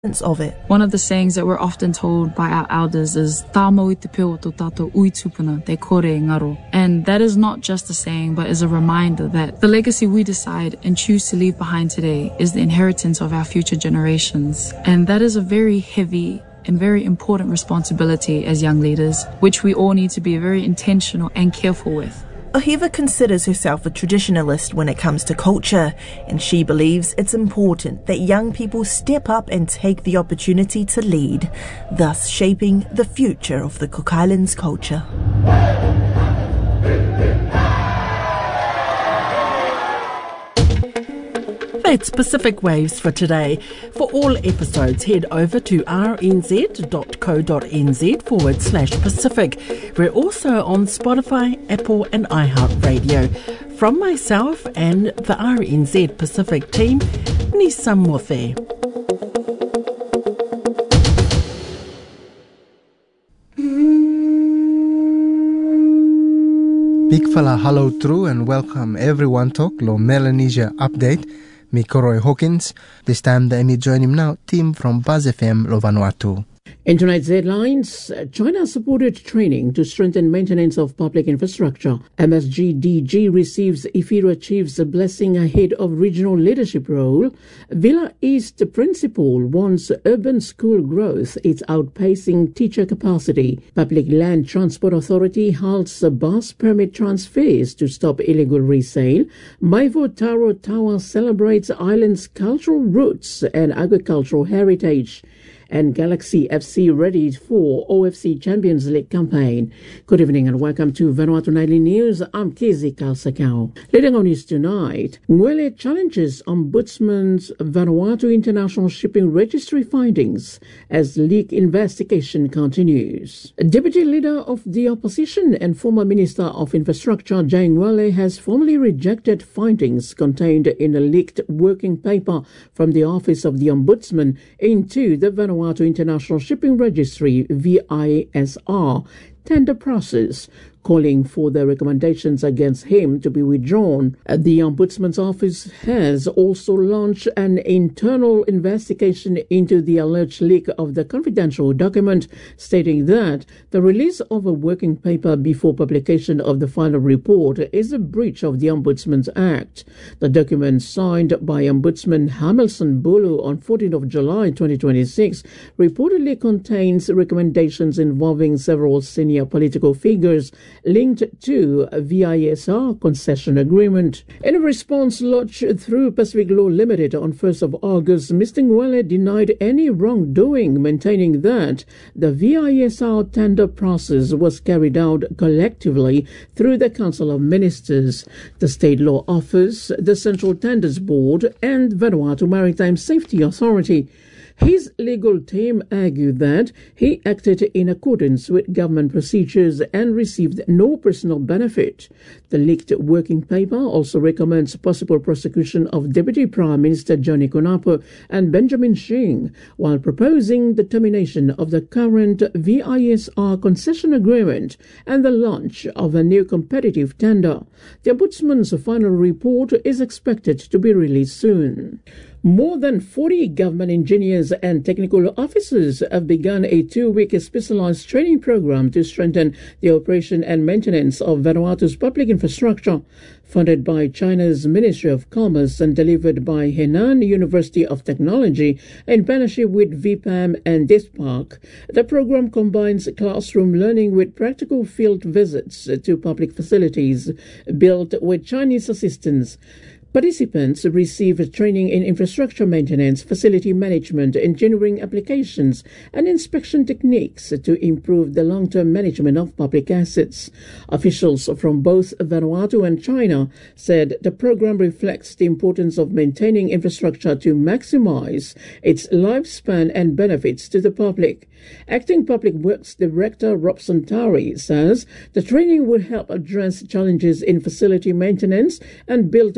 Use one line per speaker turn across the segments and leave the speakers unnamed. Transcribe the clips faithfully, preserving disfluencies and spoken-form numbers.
of it.
One of the sayings that we're often told by our elders is "Tā mau I te peo tō tātou ui tupuna, te kore ngaro." And that is not just a saying, but is a reminder that the legacy we decide and choose to leave behind today is the inheritance of our future generations. And that is a very heavy and very important responsibility as young leaders, which we all need to be very intentional and careful with.
Ohiva considers herself a traditionalist when it comes to culture, and she believes it's important that young people step up and take the opportunity to lead, thus shaping the future of the Cook Islands culture.
That's Pacific Waves for today. For all episodes, head over to rnz.co.nz forward slash Pacific. We're also on Spotify, Apple and iHeartRadio. From myself and the R N Z Pacific team, Nisa Mothe.
Big fella hello true and welcome everyone to Lo Melanesia Update. Me Koroi Hawkins. This time the me join him now, team from Buzz F M Lo Vanuatu.
In tonight's headlines, China supported training to strengthen maintenance of public infrastructure. M S G D G receives Ifira Chief's blessing ahead of regional leadership role. Villa East Principal wants urban school growth. It's outpacing teacher capacity. Public Land Transport Authority halts bus permit transfers to stop illegal resale. Maivo Taro Tower celebrates island's cultural roots and agricultural heritage. And Galaxy F C ready for O F C Champions League campaign. Good evening and welcome to Vanuatu Nightly News. I'm Kizzy Kalsakau. Leading on news tonight, Ngwele challenges Ombudsman's Vanuatu International Shipping Registry findings as leak investigation continues. Deputy Leader of the Opposition and former Minister of Infrastructure, Jay Ngwele, has formally rejected findings contained in a leaked working paper from the Office of the Ombudsman into the Vanuatu International Shipping Registry V I S R tender process, calling for the recommendations against him to be withdrawn. The Ombudsman's Office has also launched an internal investigation into the alleged leak of the confidential document, stating that the release of a working paper before publication of the final report is a breach of the Ombudsman's Act. The document, signed by Ombudsman Hamilton Bulu on fourteenth of July twenty twenty-six, reportedly contains recommendations involving several senior political figures linked to a V I S R concession agreement. In a response lodged through Pacific Law Limited on first of August, Mister Ngwele denied any wrongdoing, maintaining that the V I S R tender process was carried out collectively through the Council of Ministers, the State Law Office, the Central Tenders Board and Vanuatu Maritime Safety Authority. His legal team argued that he acted in accordance with government procedures and received no personal benefit. The leaked working paper also recommends possible prosecution of Deputy Prime Minister Johnny Kunapu and Benjamin Shing, while proposing the termination of the current V I S R concession agreement and the launch of a new competitive tender. The Ombudsman's final report is expected to be released soon. More than forty government engineers and technical officers have begun a two-week specialized training program to strengthen the operation and maintenance of Vanuatu's public infrastructure. Funded by China's Ministry of Commerce and delivered by Henan University of Technology in partnership with V PAM and DISPARC. The program combines classroom learning with practical field visits to public facilities built with Chinese assistance. Participants receive training in infrastructure maintenance, facility management, engineering applications, and inspection techniques to improve the long-term management of public assets. Officials from both Vanuatu and China said the program reflects the importance of maintaining infrastructure to maximize its lifespan and benefits to the public. Acting Public Works Director Robson Tari says the training will help address challenges in facility maintenance and build local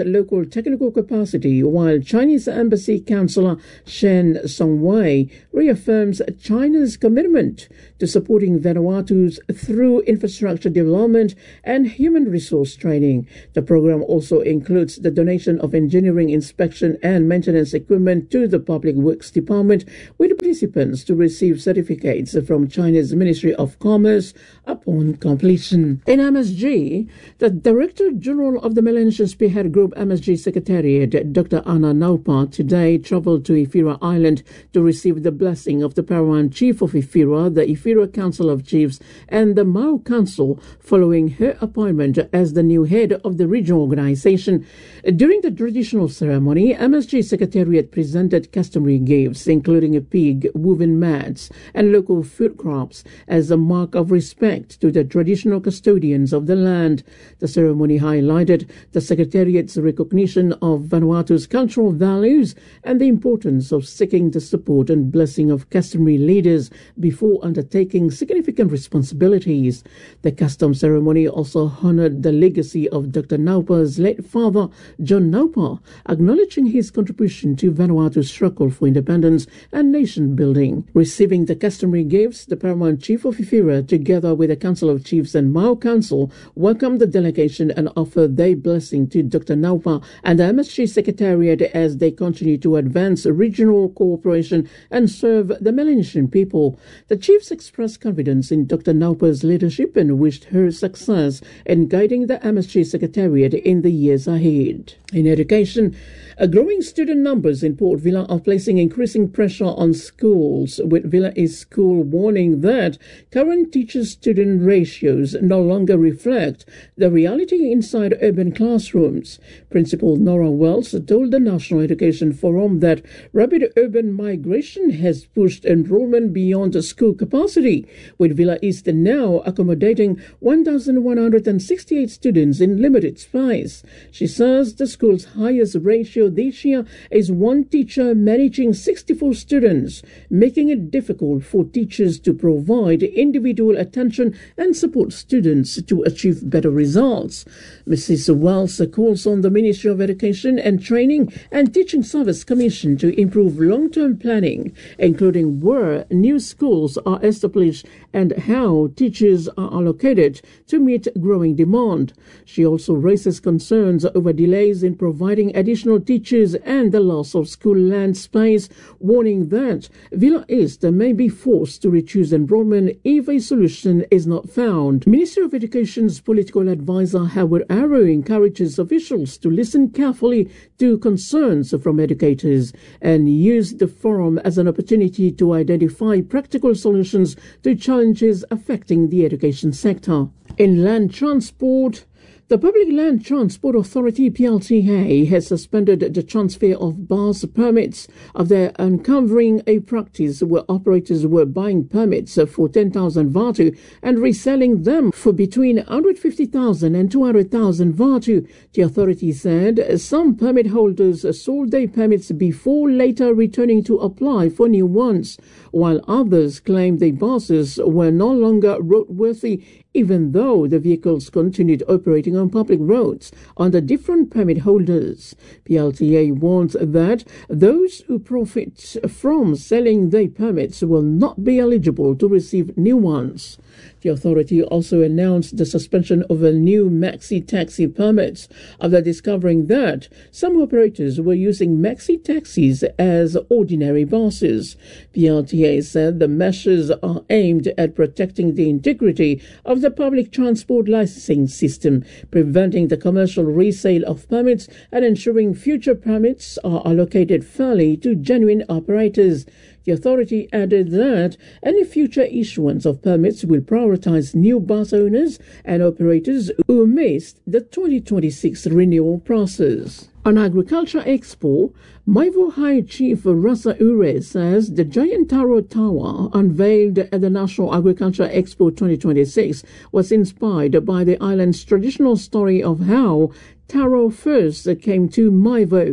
regional technical capacity, while Chinese Embassy Councillor Shen Songwei reaffirms China's commitment to supporting Vanuatu's through infrastructure development and human resource training. The program also includes the donation of engineering, inspection and maintenance equipment to the Public Works Department, with participants to receive certificates from China's Ministry of Commerce upon completion. In M S G, the Director General of the Melanesian Spearhead Group M S G Secretariat, Doctor Ana Naupa, today travelled to Ephyra Island to receive the blessing of the Paramount Chief of Ephyra, the Ephyra Council of Chiefs and the Mau Council, following her appointment as the new head of the regional organisation. During the traditional ceremony, M S G Secretariat presented customary gifts, including a pig, woven mats and local food crops, as a mark of respect to the traditional custodians of the land. The ceremony highlighted the Secretariat's recognition of Vanuatu's cultural values and the importance of seeking the support and blessing of customary leaders before undertaking significant responsibilities. The custom ceremony also honoured the legacy of Doctor Naupa's late father, John Naupa, acknowledging his contribution to Vanuatu's struggle for independence and nation building. Receiving the customary gifts, the Paramount Chief of Ephyra, together with the Council of Chiefs and Mau Council, welcomed the delegation and offered their blessing to Doctor Naupa and the M S G Secretariat as they continue to advance regional cooperation and serve the Melanesian people. The chiefs expressed confidence in Doctor Naupa's leadership and wished her success in guiding the M S G Secretariat in the years ahead. In education, a growing student numbers in Port Vila are placing increasing pressure on schools, with Villa East School warning that current teacher-student ratios no longer reflect the reality inside urban classrooms. Principal Nora Wells told the National Education Forum that rapid urban migration has pushed enrollment beyond the school capacity, with Villa East now accommodating one thousand one hundred sixty-eight students in limited space. She says the school's highest ratio this year is one teacher managing sixty-four students, making it difficult for teachers to provide individual attention and support students to achieve better results. Missus Wells calls on the Ministry of Education and Training and Teaching Service Commission to improve long-term planning, including where new schools are established and how teachers are allocated to meet growing demand. She also raises concerns over delays in providing additional teachers and the loss of school land space, warning that Villa East may be forced to reduce enrollment if a solution is not found. Ministry of Education's political advisor Howard Arrow encourages officials to listen carefully to concerns from educators and use the forum as an opportunity to identify practical solutions to challenges affecting the education sector. In land transport, the Public Land Transport Authority P L T A has suspended the transfer of bus permits after uncovering a practice where operators were buying permits for ten thousand vatu and reselling them for between one hundred fifty thousand and two hundred thousand vatu. The authority said some permit holders sold their permits before later returning to apply for new ones, while others claimed their buses were no longer roadworthy even though the vehicles continued operating on public roads under different permit holders. P L T A warns that those who profit from selling their permits will not be eligible to receive new ones. The authority also announced the suspension of a new maxi taxi permits after discovering that some operators were using maxi taxis as ordinary buses. P L T A said the measures are aimed at protecting the integrity of the public transport licensing system, preventing the commercial resale of permits and ensuring future permits are allocated fairly to genuine operators. The authority added that any future issuance of permits will prioritize new bus owners and operators who missed the twenty twenty-six renewal process. On Agriculture Expo, Maivo High Chief Rasa Ure says the giant Taro Tower unveiled at the National Agriculture Expo twenty twenty-six was inspired by the island's traditional story of how Taro first came to Maivo.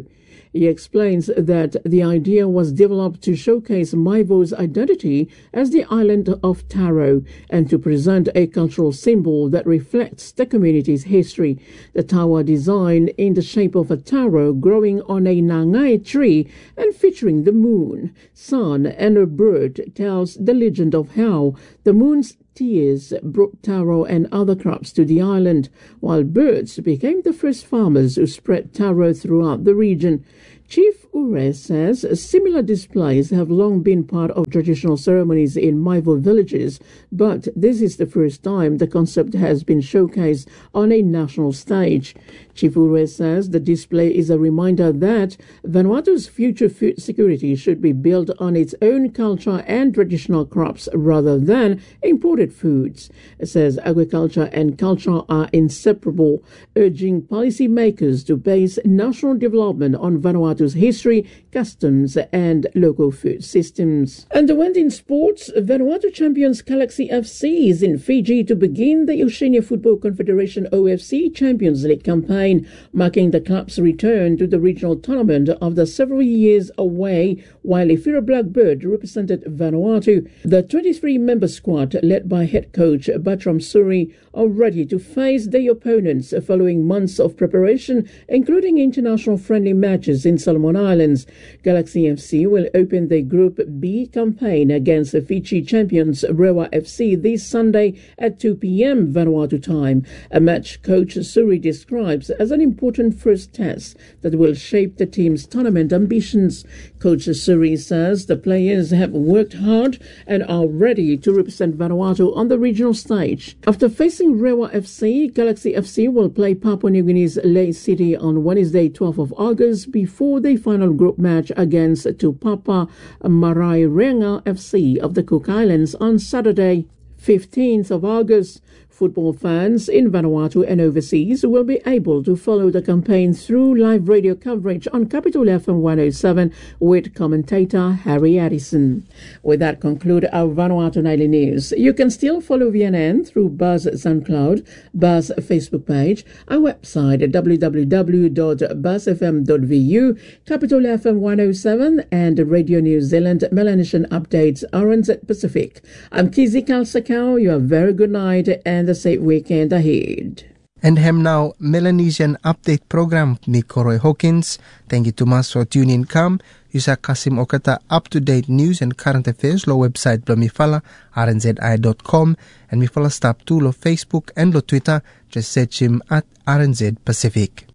He explains that the idea was developed to showcase Maivo's identity as the island of taro and to present a cultural symbol that reflects the community's history. The tower designed in the shape of a taro growing on a nangai tree and featuring the moon, sun and a bird tells the legend of how the moon's tears brought taro and other crops to the island, while birds became the first farmers who spread taro throughout the region. Chief Ure says similar displays have long been part of traditional ceremonies in Maivo villages, but this is the first time the concept has been showcased on a national stage. Chief Ure says the display is a reminder that Vanuatu's future food security should be built on its own culture and traditional crops rather than imported foods. It says agriculture and culture are inseparable, urging policymakers to base national development on Vanuatu's history, customs and local food systems. And the went in sports, Vanuatu champions Galaxy F C is in Fiji to begin the Oceania Football Confederation O F C Champions League campaign, marking the club's return to the regional tournament after several years away, while Ifira Blackbird represented Vanuatu. The twenty-three member squad, led by head coach Batram Suri, are ready to face their opponents following months of preparation, including international friendly matches in Solomon Islands. Galaxy F C will open the Group B campaign against the Fiji champions Rewa F C this Sunday at two p.m. Vanuatu time, a match coach Suri describes as an important first test that will shape the team's tournament ambitions. Coach Suri says the players have worked hard and are ready to represent Vanuatu on the regional stage. After facing Rewa F C, Galaxy F C will play Papua New Guinea's Lae City on Wednesday, twelfth of August, before the final group match against Tupapa Marae Renga F C of the Cook Islands on Saturday, fifteenth of August. Football fans in Vanuatu and overseas will be able to follow the campaign through live radio coverage on Capital F M one oh seven with commentator Harry Addison. With that, conclude our Vanuatu Nightly News. You can still follow V N N through Buzz SoundCloud, Buzz Facebook page, our website at w w w dot buzz f m dot v u, Capital F M one oh seven and Radio New Zealand Melanesian Updates R N Z Pacific. I'm Kizzy Kalsakau. You have a very good night and a safe weekend ahead.
And hem now Melanesian Update program ni Koroi Hawkins. Thank you to mas for tuning in come. Yusa Kasim Okata up-to-date news and current affairs lo website blo mifala r n z i dot com and mifala stop to lo Facebook and lo Twitter. Just search him at R N Z Pacific.